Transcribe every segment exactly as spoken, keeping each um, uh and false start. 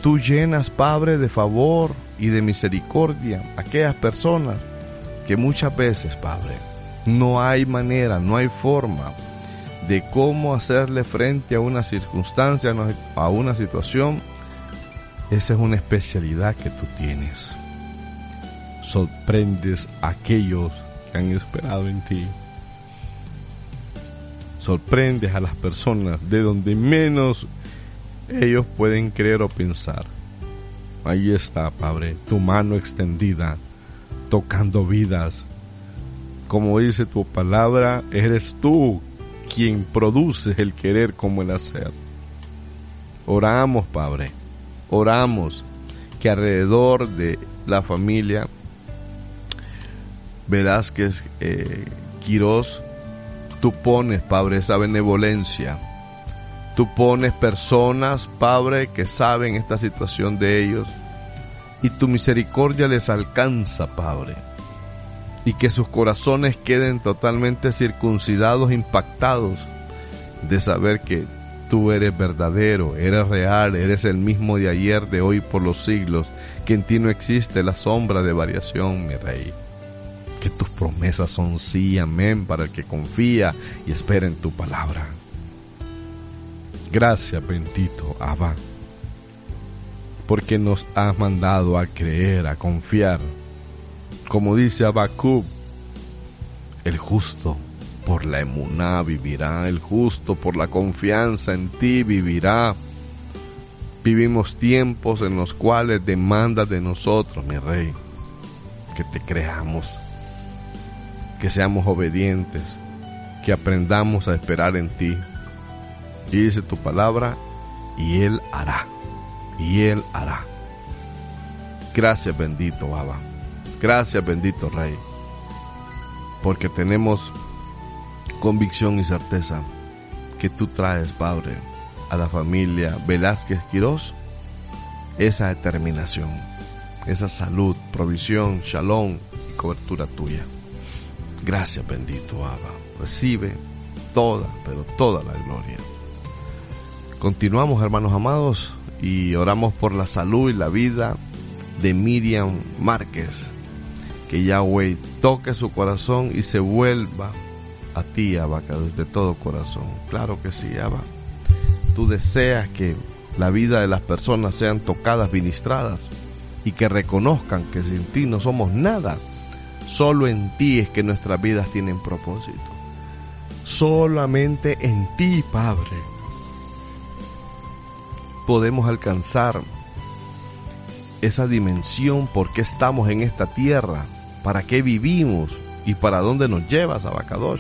tú llenas, Padre, de favor y de misericordia a aquellas personas que muchas veces, Padre, no hay manera, no hay forma de cómo hacerle frente a una circunstancia, a una situación. Esa es una especialidad que tú tienes. Sorprendes a aquellos que han esperado en ti. Sorprendes a las personas de donde menos ellos pueden creer o pensar. Ahí está, Padre, tu mano extendida, tocando vidas. Como dice tu palabra, eres tú quien produce el querer como el hacer. Oramos, Padre, oramos que alrededor de la familia Velázquez eh, Quirós, tú pones, Padre, esa benevolencia. Tú pones personas, Padre, que saben esta situación de ellos, y tu misericordia les alcanza, Padre, y que sus corazones queden totalmente circuncidados, impactados de saber que tú eres verdadero, eres real, eres el mismo de ayer, de hoy, por los siglos, que en ti no existe la sombra de variación, mi Rey. Que tus promesas son sí, amén, para el que confía y espera en tu palabra. Gracias, bendito Abba, porque nos has mandado a creer, a confiar. Como dice Habacuc, el justo por la emuná vivirá, el justo por la confianza en ti vivirá. Vivimos tiempos en los cuales demandas de nosotros, mi Rey, que te creamos, que seamos obedientes, que aprendamos a esperar en ti. Y dice tu palabra, y Él hará, y Él hará. Gracias, bendito Abba. Gracias, bendito Rey, porque tenemos convicción y certeza que tú traes, Padre, a la familia Velázquez Quirós esa determinación, esa salud, provisión, shalom y cobertura tuya. Gracias, bendito Abba. Recibe toda, pero toda la gloria. Continuamos, hermanos amados, y oramos por la salud y la vida de Miriam Márquez. Que Yahweh toque su corazón y se vuelva a ti, Abba, de todo corazón. Claro que sí, Abba. Tú deseas que la vida de las personas sean tocadas, ministradas, y que reconozcan que sin ti no somos nada. Solo en ti es que nuestras vidas tienen propósito. Solamente en ti, Padre, podemos alcanzar esa dimensión, por qué estamos en esta tierra, para qué vivimos y para dónde nos llevas, Abacadosh.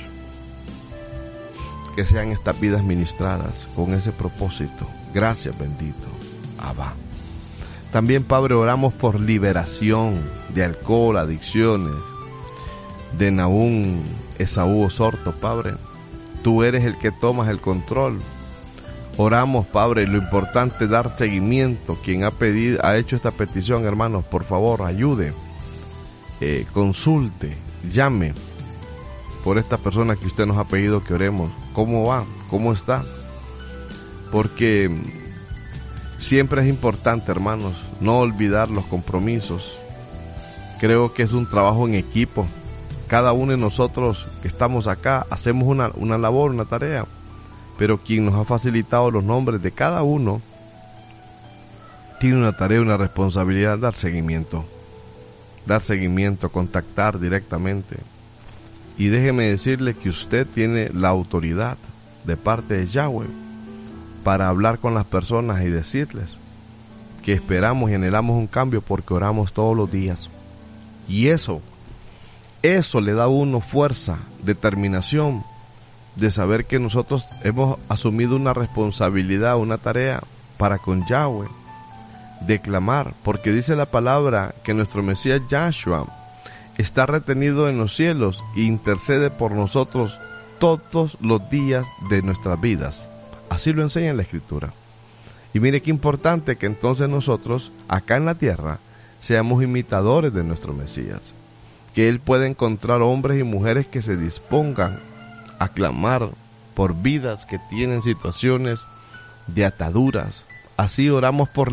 Que sean estas vidas ministradas con ese propósito. Gracias, bendito Abba. También, Padre, oramos por liberación de alcohol, adicciones, de Nahum Esaú Osorto, Padre. Tú eres el que tomas el control. Oramos, Padre, lo importante es dar seguimiento. Quien ha pedido, ha hecho esta petición, hermanos, por favor, ayude, eh, consulte, llame por esta persona que usted nos ha pedido que oremos. ¿Cómo va? ¿Cómo está? Porque siempre es importante, hermanos, no olvidar los compromisos. Creo que es un trabajo en equipo. Cada uno de nosotros que estamos acá hacemos una, una labor, una tarea, pero quien nos ha facilitado los nombres de cada uno tiene una tarea, una responsabilidad, dar seguimiento, dar seguimiento, contactar directamente. Y déjeme decirle que usted tiene la autoridad de parte de Yahweh para hablar con las personas y decirles que esperamos y anhelamos un cambio, porque oramos todos los días. Y eso, eso le da a uno fuerza, determinación, de saber que nosotros hemos asumido una responsabilidad, una tarea para con Yahweh, de clamar, porque dice la palabra que nuestro Mesías Yahshua está retenido en los cielos e intercede por nosotros todos los días de nuestras vidas. Así lo enseña la Escritura. Y mire qué importante que entonces nosotros, acá en la tierra, seamos imitadores de nuestro Mesías. Que Él pueda encontrar hombres y mujeres que se dispongan a clamar por vidas que tienen situaciones de ataduras. Así oramos por